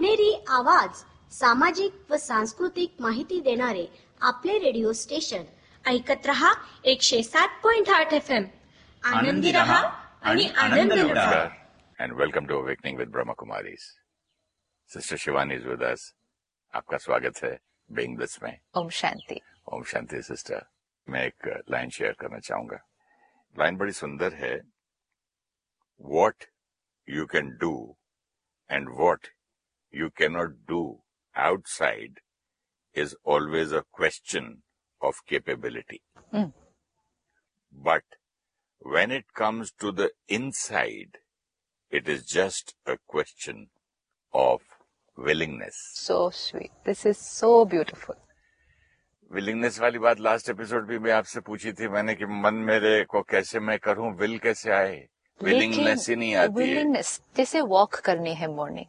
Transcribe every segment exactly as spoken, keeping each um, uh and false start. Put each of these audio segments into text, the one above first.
पुणेरी आवाज, सामाजिक व सांस्कृतिक माहिती देणारे आपले रेडिओ स्टेशन. ऐकत रहा एकशे सात पॉइंट आठ एफ एम. आनंदी रहा आणि आनंद लुटा. And welcome to Awakening with Brahma Kumaris. Sister Shivani is with us. आपका स्वागत है Being Bliss में. ओम शांति. ओम शांति सिस्टर. मैं एक लाइन शेयर करना चाहूंगा. लाइन बड़ी सुंदर है. What you can do and what you cannot do outside is always a question of capability. Mm. But when it comes to the inside, it is just a question of willingness. So sweet. This is so beautiful. Willingness वाली बात last episode भी मैं आपसे पूछी थी मैंने कि मन मेरे को कैसे मैं करूं, विल कैसे आए. विलिंगनेस ही नहीं आती है. विलिंगनेस जैसे वॉक करनी है मॉर्निंग,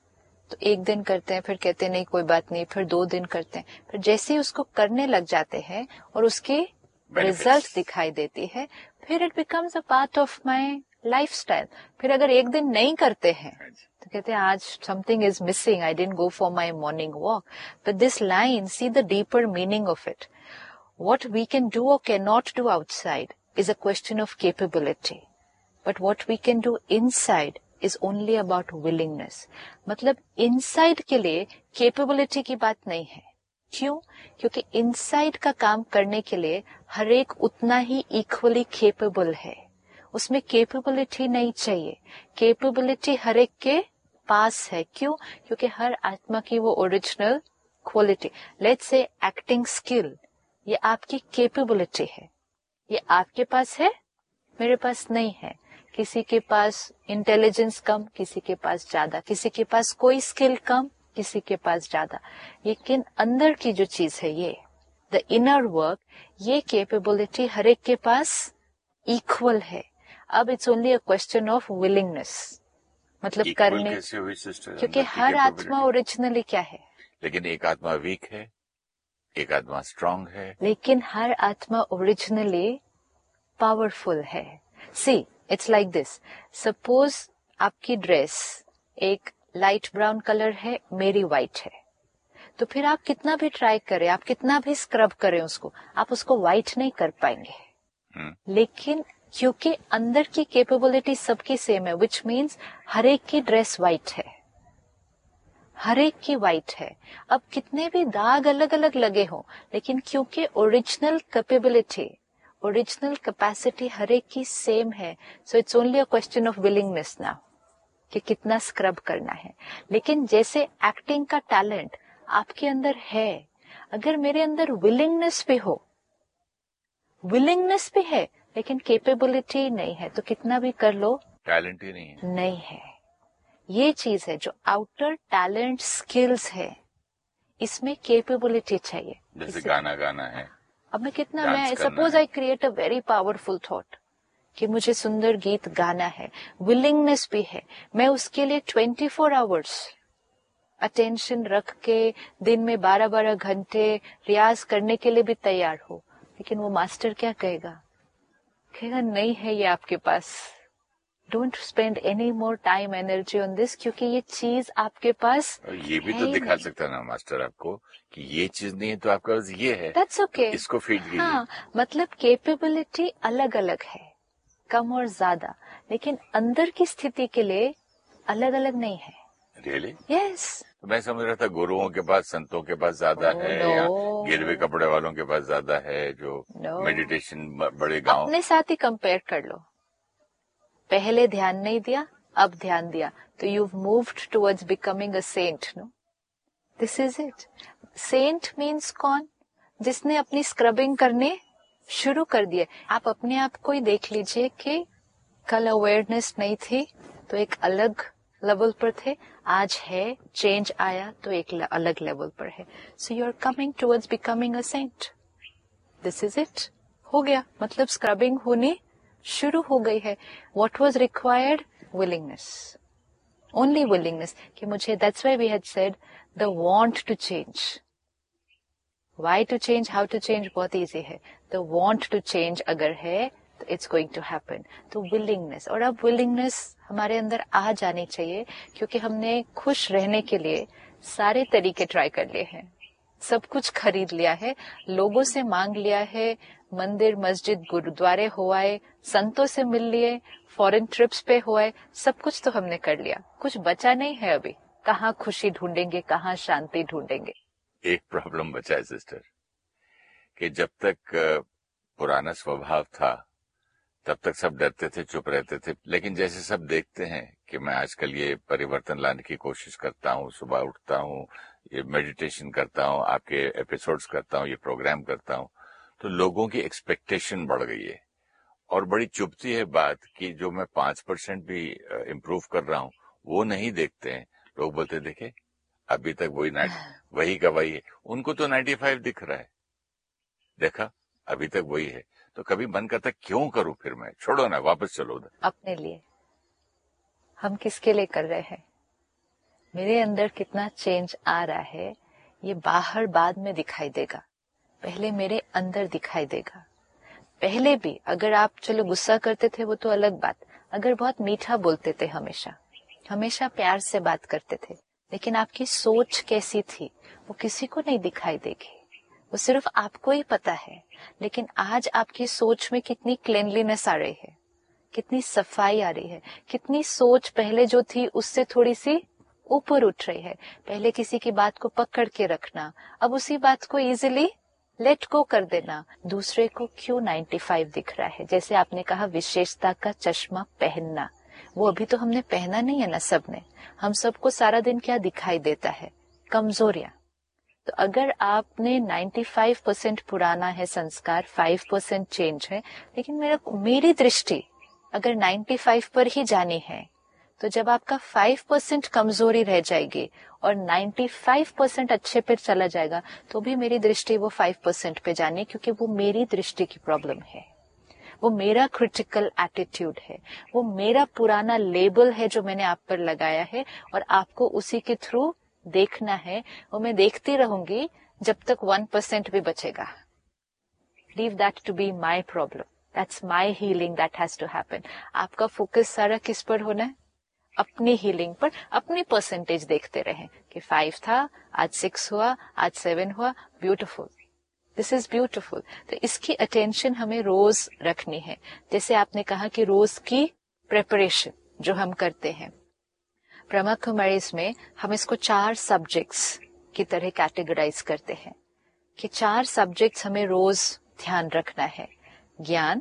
तो एक दिन करते हैं, फिर कहते हैं नहीं कोई बात नहीं, फिर दो दिन करते हैं, फिर जैसे ही उसको करने लग जाते हैं और उसकी रिजल्ट दिखाई देती है, फिर it becomes a part of my lifestyle. फिर अगर एक दिन नहीं करते हैं तो कहते हैं आज something is missing, I didn't go for my morning walk. But this line, see the deeper meaning of it. What we can do और can not do outside is a question of capability, but what we can do inside is only about willingness. मतलब inside के लिए capability की बात नहीं है. क्यों? क्योंकि इनसाइड का काम करने के लिए हर एक उतना ही इक्वली कैपेबल है. उसमें कैपेबिलिटी नहीं चाहिए. कैपेबिलिटी हर एक के पास है. क्यों? क्योंकि हर आत्मा की वो original quality, let's say acting skill, ये आपकी कैपेबिलिटी है. ये आपके पास है, मेरे पास नहीं है. किसी के पास इंटेलिजेंस कम, किसी के पास ज्यादा, किसी के पास कोई स्किल कम, किसी के पास ज्यादा. लेकिन अंदर की जो चीज है, ये द इनर वर्क, ये कैपेबिलिटी हर एक के पास इक्वल है. अब it's only a question of willingness. मतलब करने, क्योंकि हर आत्मा ओरिजिनली क्या है, लेकिन एक आत्मा वीक है, एक आत्मा स्ट्रांग है, लेकिन हर आत्मा ओरिजिनली पावरफुल है. See it's like this. Suppose आपकी ड्रेस एक लाइट ब्राउन कलर है, मेरी व्हाइट है, तो फिर आप कितना भी ट्राई करें, आप कितना भी स्क्रब करें उसको, आप उसको व्हाइट नहीं कर पाएंगे. hmm. लेकिन क्योंकि अंदर की कैपेबिलिटी सबकी सेम है, विच मीन्स हर एक की ड्रेस व्हाइट है, हर एक की व्हाइट है. अब कितने भी दाग अलग अलग लगे हो, लेकिन क्योंकि ओरिजिनल कैपेबिलिटी, ओरिजिनल कैपेसिटी हर एक की सेम है, so it's only a question of willingness now कि कितना स्क्रब करना है. लेकिन जैसे एक्टिंग का टैलेंट आपके अंदर है, अगर मेरे अंदर विलिंगनेस भी हो, विलिंगनेस भी है लेकिन कैपेबिलिटी नहीं है, तो कितना भी कर लो टैलेंट ही नहीं है. नहीं है. ये चीज है जो आउटर टैलेंट स्किल्स है, इसमें कैपेबिलिटी चाहिए. जैसे गाना गाना है, अब मैं कितना, मैं suppose I create a very powerful thought कि मुझे सुंदर गीत गाना है, विलिंगनेस भी है, मैं उसके लिए ट्वेंटी फोर आवर्स अटेंशन रख के दिन में बारह बारह घंटे रियाज करने के लिए भी तैयार हो, लेकिन वो मास्टर क्या कहेगा, कहेगा नहीं है ये आपके पास, don't spend any more time energy on this, क्योंकि ये चीज आपके पास ये भी तो दिखा सकता है ना मास्टर आपको कि ये चीज नहीं है तो आपके पास ये है, दैट्स ओके, इसको फीड कीजिए. हाँ, मतलब कैपेबिलिटी अलग अलग है, कम और ज्यादा, लेकिन अंदर की स्थिति के लिए अलग अलग नहीं है. रियली? यस. तो मैं समझ रहा था गुरुओं के पास, संतों के पास ज्यादा oh, है, no. या गिरवे कपड़े वालों के पास ज्यादा है, जो no. मेडिटेशन बड़े गांव. अपने साथ ही कंपेयर कर लो. पहले ध्यान नहीं दिया, अब ध्यान दिया, तो you moved towards becoming a saint. No, this is it. Saint means कौन? जिसने अपनी स्क्रबिंग करने शुरू कर दिए. आप अपने आप को ही देख लीजिए कि कल अवेयरनेस नहीं थी तो एक अलग लेवल पर थे, आज है, चेंज आया तो एक अलग लेवल पर है. So you are coming towards becoming a saint. This is it. हो गया, मतलब स्क्रबिंग होनी शुरू हो गई है. What was required? Willingness, only willingness कि मुझे, that's why we had said the want to change. Why to change, how to change बहुत इजी है. द वांट टू चेंज अगर है तो इट्स गोइंग टू हैपन. तो विलिंगनेस, और अब विलिंगनेस हमारे अंदर आ जानी चाहिए, क्योंकि हमने खुश रहने के लिए सारे तरीके ट्राई कर लिए हैं, सब कुछ खरीद लिया है, लोगों से मांग लिया है, मंदिर मस्जिद गुरुद्वारे हो आए, संतों से मिल लिए, फॉरेन ट्रिप्स पे हो आए, सब कुछ तो हमने कर लिया, कुछ बचा नहीं है अभी. कहाँ खुशी ढूंढेंगे, कहाँ शांति ढूंढेंगे? एक प्रॉब्लम बचा है सिस्टर, कि जब तक पुराना स्वभाव था तब तक सब डरते थे, चुप रहते थे. लेकिन जैसे सब देखते हैं कि मैं आजकल ये परिवर्तन लाने की कोशिश करता हूँ, सुबह उठता हूँ, ये मेडिटेशन करता हूँ, आपके एपिसोड्स करता हूँ, ये प्रोग्राम करता हूँ, तो लोगों की एक्सपेक्टेशन बढ़ गई है. और बड़ी चुभती है बात कि जो मैं पांच परसेंट भी इम्प्रूव कर रहा हूँ वो नहीं देखते हैं. लोग बोलते देखे अभी तक वही वही का वही है, उनको तो नाइन्टी फाइव दिख रहा है, देखा अभी तक वही है. तो कभी मन करता क्यों करूं, फिर मैं छोड़ो ना, वापस चलो उधर. अपने लिए. हम किसके लिए कर रहे हैं? मेरे अंदर कितना चेंज आ रहा है ये बाहर बाद में दिखाई देगा, पहले मेरे अंदर दिखाई देगा. पहले भी अगर आप चलो गुस्सा करते थे वो तो अलग बात, अगर बहुत मीठा बोलते थे, हमेशा हमेशा प्यार से बात करते थे, लेकिन आपकी सोच कैसी थी वो किसी को नहीं दिखाई देगी, वो सिर्फ आपको ही पता है. लेकिन आज आपकी सोच में कितनी क्लीनलीनेस आ रही है, कितनी सफाई आ रही है, कितनी सोच पहले जो थी उससे थोड़ी सी ऊपर उठ रही है. पहले किसी की बात को पकड़ के रखना, अब उसी बात को इजीली लेट गो कर देना. दूसरे को क्यों नाइन्टी फाइव दिख रहा है, जैसे आपने कहा विशेषता का चश्मा पहनना, वो अभी तो हमने पहना नहीं है ना सबने. हम सबको सारा दिन क्या दिखाई देता है? कमजोरियां. तो अगर आपने नाइन्टी फाइव परसेंट पुराना है संस्कार, फाइव परसेंट चेंज है, लेकिन मेरा मेरी दृष्टि अगर नाइन्टी फाइव पर ही जानी है, तो जब आपका फाइव परसेंट कमजोरी रह जाएगी और नाइन्टी फाइव परसेंट अच्छे पे चला जाएगा, तो भी मेरी दृष्टि वो फाइव परसेंट पे जानी, क्योंकि वो मेरी दृष्टि की प्रॉब्लम है, वो मेरा क्रिटिकल एटीट्यूड है, वो मेरा पुराना लेबल है जो मैंने आप पर लगाया है, और आपको उसी के थ्रू देखना है. वो मैं देखती रहूंगी जब तक वन परसेंट भी बचेगा. Leave that to be my problem, that's my healing that has to happen. आपका फोकस सारा किस पर होना है? अपनी हीलिंग पर. अपनी परसेंटेज देखते रहें कि फाइव था, आज सिक्स हुआ, आज सेवन हुआ, ब्यूटिफुल, दिस इज ब्यूटिफुल. तो इसकी अटेंशन हमें रोज रखनी है. जैसे आपने कहा कि रोज की प्रेपरेशन जो हम करते हैं, ब्रह्मा कुमारीज में हम इसको चार सब्जेक्ट्स की तरह कैटेगराइज करते हैं कि चार सब्जेक्ट्स हमें रोज ध्यान रखना है: ज्ञान,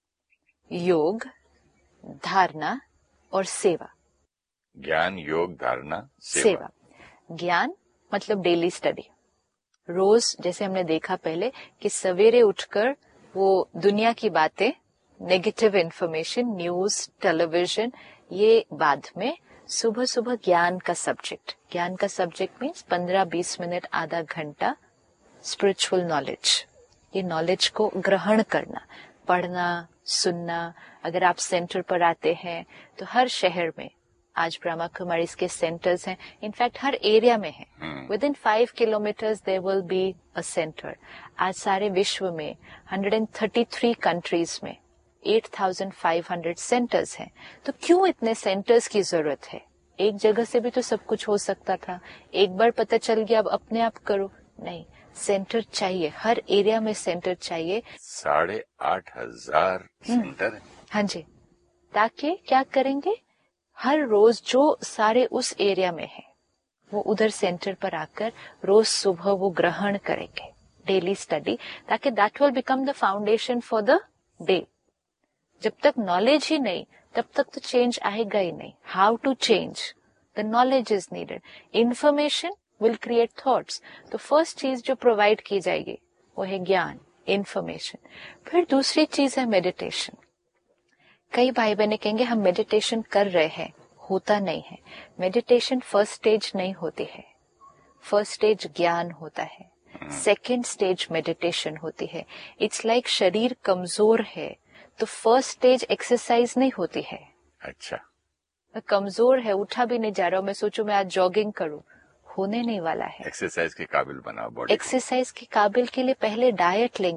योग, धारणा और सेवा. ज्ञान, योग, धारणा, सेवा. सेवा. ज्ञान मतलब डेली स्टडी. रोज जैसे हमने देखा पहले कि सवेरे उठकर वो दुनिया की बातें, नेगेटिव इंफॉर्मेशन, न्यूज, टेलीविजन, ये बाद में. सुबह सुबह ज्ञान का सब्जेक्ट. ज्ञान का सब्जेक्ट मीन्स पंद्रह बीस मिनट, आधा घंटा स्पिरिचुअल नॉलेज. ये नॉलेज को ग्रहण करना, पढ़ना, सुनना. अगर आप सेंटर पर आते हैं तो हर शहर में आज ब्रह्मा कुमारीज के सेंटर्स हैं, इनफैक्ट हर एरिया में है. With in five kilometres there will be a centre. आज सारे विश्व में one hundred thirty three countries में eight thousand five hundred centres हैं. तो क्यों इतने सेंटर्स की जरूरत है? एक जगह से भी तो सब कुछ हो सकता था. एक बार पता चल गया अब अपने आप करो, नहीं, सेंटर चाहिए, हर एरिया में सेंटर चाहिए. साढ़े आठ हजार सेंटर है. हाँ जी. ताकि क्या करेंगे, हर रोज जो सारे उस एरिया में है वो उधर सेंटर पर आकर रोज सुबह वो ग्रहण करेंगे, डेली स्टडी, ताकि that will become the foundation for the day. जब तक नॉलेज ही नहीं तब तक तो चेंज आएगा ही नहीं. How to change? The knowledge is needed. Information will create thoughts. तो फर्स्ट चीज जो प्रोवाइड की जाएगी वो है ज्ञान, इंफॉर्मेशन. फिर दूसरी चीज है मेडिटेशन. कई भाई बहने कहेंगे हम मेडिटेशन कर रहे हैं, होता नहीं है. मेडिटेशन फर्स्ट स्टेज नहीं होती है. फर्स्ट स्टेज ज्ञान होता है, सेकेंड स्टेज मेडिटेशन होती है. इट्स लाइक like शरीर कमजोर है तो फर्स्ट स्टेज एक्सरसाइज नहीं होती है. अच्छा, कमजोर है, उठा भी नहीं जा रहा हूं, मैं सोचूं मैं आज जॉगिंग करूं, होने नहीं वाला है. एक्सरसाइज के काबिल बनाओ बॉडी. एक्सरसाइज के काबिल के लिए पहले डाइट लेंगे ना.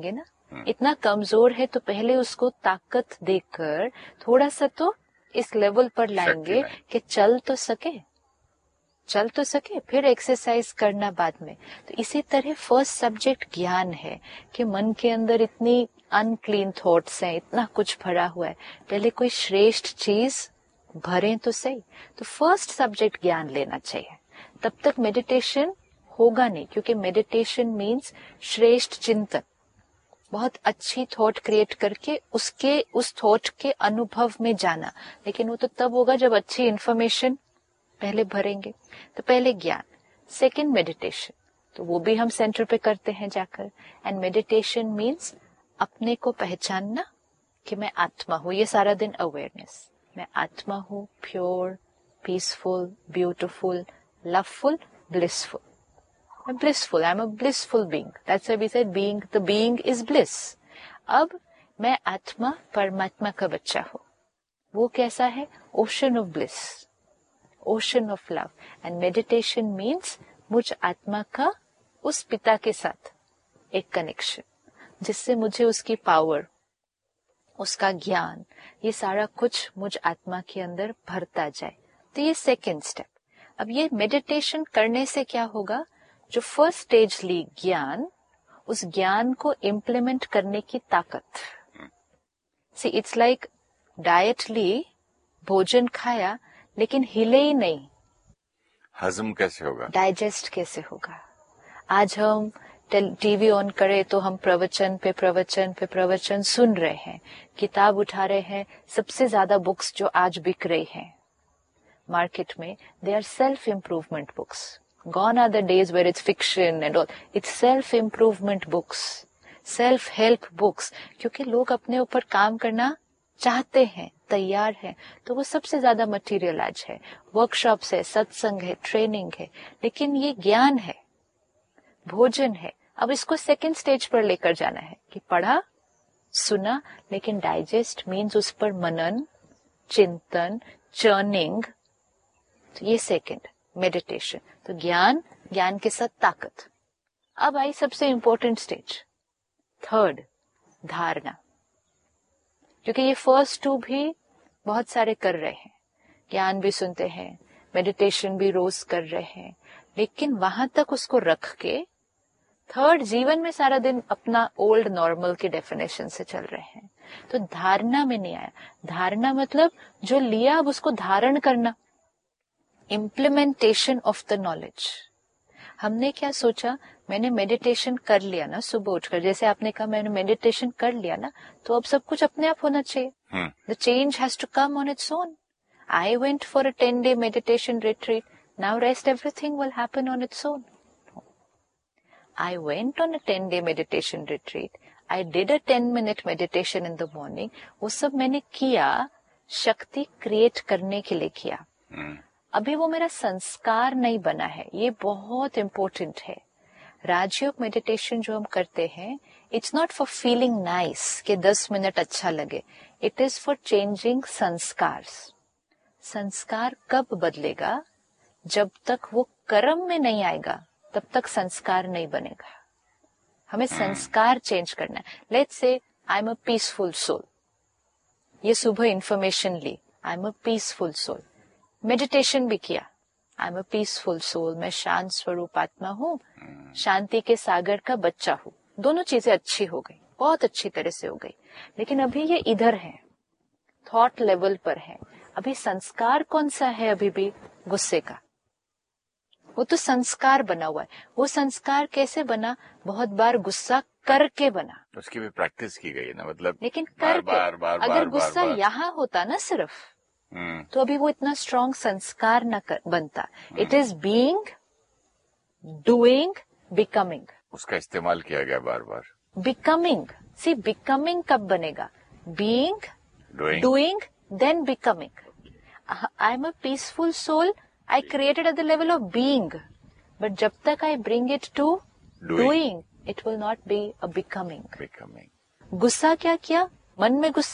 इतना कमजोर है तो पहले उसको ताकत देकर थोड़ा सा तो इस लेवल पर लाएंगे कि चल तो सके चल तो सके फिर एक्सरसाइज करना बाद में। तो इसी तरह फर्स्ट सब्जेक्ट ज्ञान है कि मन के अंदर इतनी अनक्लीन थॉट्स हैं, इतना कुछ भरा हुआ है, पहले कोई श्रेष्ठ चीज भरें तो सही। तो फर्स्ट सब्जेक्ट ज्ञान लेना चाहिए, तब तक मेडिटेशन होगा नहीं, क्योंकि मेडिटेशन मीन्स श्रेष्ठ चिंतन, बहुत अच्छी थॉट क्रिएट करके उसके उस थॉट के अनुभव में जाना। लेकिन वो तो तब होगा जब अच्छी इंफॉर्मेशन पहले भरेंगे। तो पहले ज्ञान, सेकंड मेडिटेशन, तो वो भी हम सेंटर पे करते हैं जाकर। एंड मेडिटेशन मीन्स अपने को पहचानना कि मैं आत्मा हूँ, ये सारा दिन अवेयरनेस, मैं आत्मा हूँ, pure, peaceful, beautiful, loveful, blissful. I'm blissful. I'm a blissful being. That's why we said being, the being is bliss. अब मैं आत्मा परमात्मा का बच्चा हूँ। वो कैसा है? Ocean of bliss, ocean of love. And meditation means मुझ आत्मा का उस पिता के साथ एक कनेक्शन, जिससे मुझे उसकी पावर, उसका ज्ञान, ये सारा कुछ मुझ आत्मा के अंदर भरता जाए। तो ये सेकेंड स्टेप। अब ये मेडिटेशन करने से क्या होगा? जो फर्स्ट स्टेज ली ज्ञान, उस ज्ञान को इम्प्लीमेंट करने की ताकत। सी इट्स लाइक डाइट ली, भोजन खाया, लेकिन हिले ही नहीं, हजम कैसे होगा, डाइजेस्ट कैसे होगा? आज हम टीवी ऑन करें तो हम प्रवचन पे प्रवचन पे प्रवचन सुन रहे हैं, किताब उठा रहे हैं। सबसे ज्यादा बुक्स जो आज बिक रही हैं मार्केट में, they are self improvement books. Gone are the days where it's fiction and all. It's self-improvement books, self-help books. क्योंकि लोग अपने ऊपर काम करना चाहते हैं, तैयार हैं, तो वो सबसे ज्यादा मटेरियल आज है। वर्कशॉप्स है, सत्संग है, ट्रेनिंग है, लेकिन ये ज्ञान है, भोजन है। अब इसको सेकंड स्टेज पर लेकर जाना है कि पढ़ा, सुना, लेकिन डाइजेस्ट मीन्स उस पर मनन, चिंतन, चर्निंग। तो ये सेकंड मेडिटेशन। तो ज्ञान, ज्ञान के साथ ताकत। अब आई सबसे इंपॉर्टेंट स्टेज, थर्ड, धारणा। क्योंकि ये फर्स्ट टू भी बहुत सारे कर रहे हैं, ज्ञान भी सुनते हैं, मेडिटेशन भी रोज कर रहे हैं, लेकिन वहां तक उसको रख के थर्ड जीवन में सारा दिन अपना ओल्ड नॉर्मल की डेफिनेशन से चल रहे हैं। तो धारणा में नहीं आया। धारणा मतलब जो लिया अब उसको धारण करना, इम्प्लीमेंटेशन ऑफ द नॉलेज। हमने क्या सोचा, मैंने मेडिटेशन कर लिया ना सुबह उठकर, जैसे आपने कहा मैंने मेडिटेशन कर लिया ना, तो अब सब कुछ अपने आप होना चाहिए। The change has to come on its own. I went for a ten day meditation retreat, now rest everything will happen on its own. I went on a ten day meditation retreat, I did a ten minute meditation in the morning. वो सब मैंने किया शक्ति create करने के लिए किया। अभी वो मेरा संस्कार नहीं बना है, ये बहुत इंपॉर्टेंट है। राजयोग मेडिटेशन जो हम करते हैं, it's not for feeling nice कि दस मिनट अच्छा लगे, इट इज फॉर चेंजिंग संस्कार। संस्कार कब बदलेगा? जब तक वो कर्म में नहीं आएगा, तब तक संस्कार नहीं बनेगा। हमें संस्कार चेंज करना है। Let's say I am a peaceful soul, ये सुबह information Lee, I am a peaceful soul, meditation भी किया, I am a peaceful soul, मैं शांत स्वरूप आत्मा हूँ, शांति के सागर का बच्चा हूँ। दोनों चीजें अच्छी हो गई, बहुत अच्छी तरह से हो गई, लेकिन अभी ये इधर है, थॉट लेवल पर है। अभी संस्कार कौन सा है? अभी भी गुस्से का। वो तो संस्कार बना हुआ है। वो संस्कार कैसे बना? बहुत बार गुस्सा करके बना, उसकी भी प्रैक्टिस की गई है ना, मतलब लेकिन बार, करके। बार, बार, अगर बार, गुस्सा बार, बार। यहाँ होता ना सिर्फ, तो अभी वो इतना स्ट्रॉन्ग संस्कार न कर, बनता। It is being, doing, becoming. उसका इस्तेमाल किया गया बार बार। बिकमिंग, सी बिकमिंग कब बनेगा? Being, doing, then becoming. I am a peaceful soul, I created at the level of being, but जब तक I bring it to doing, it will not be a becoming. Becoming. गुस्सा क्या किया? मन में गुस्सा